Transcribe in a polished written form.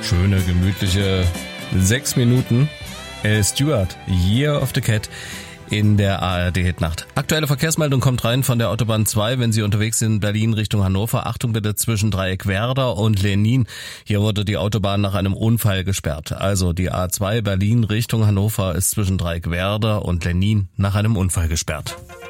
schöne, gemütliche 6 Minuten. Stewart, Year of the Cat in der ARD-Hitnacht. Aktuelle Verkehrsmeldung kommt rein von der Autobahn 2, wenn Sie unterwegs sind, Berlin Richtung Hannover. Achtung bitte zwischen Dreieckwerder und Lenin. Hier wurde die Autobahn nach einem Unfall gesperrt. Also die A2 Berlin Richtung Hannover ist zwischen Dreieckwerder und Lenin nach einem Unfall gesperrt.